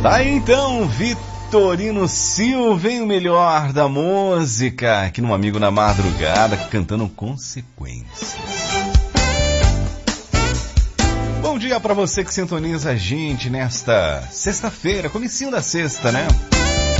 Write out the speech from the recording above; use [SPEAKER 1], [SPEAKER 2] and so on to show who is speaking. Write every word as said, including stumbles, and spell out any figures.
[SPEAKER 1] Tá aí então, Vitorino Silva, vem o melhor da música, aqui no Amigo na Madrugada, cantando Consequências. Bom dia pra você que sintoniza a gente nesta sexta-feira, comecinho da sexta, né?